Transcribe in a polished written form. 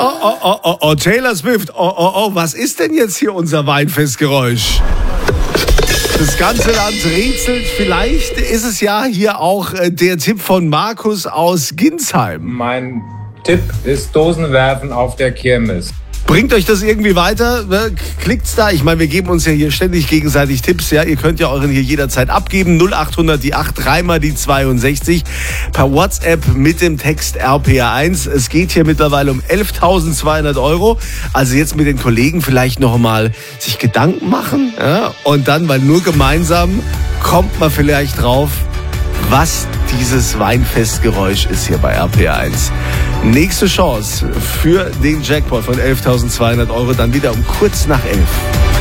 Oh, Taylor Swift. Was ist denn jetzt hier unser Weinfestgeräusch? Das ganze Land rätselt. Vielleicht ist es ja hier auch der Tipp von Markus aus Ginsheim. Mein Tipp ist Dosenwerfen auf der Kirmes. Bringt euch das irgendwie weiter? Klickt's da? Ich meine, wir geben uns ja hier ständig gegenseitig Tipps. Ja, ihr könnt ja euren hier jederzeit abgeben. 0800 die 8, 3 mal die 62. Per WhatsApp mit dem Text RPR1. Es geht hier mittlerweile um 11.200 €. Also jetzt mit den Kollegen vielleicht noch mal sich Gedanken machen. Ja? Und dann, weil nur gemeinsam kommt man vielleicht drauf, was dieses Weinfestgeräusch ist hier bei RPR1. Nächste Chance für den Jackpot von 11.200 €, dann wieder um kurz nach 11.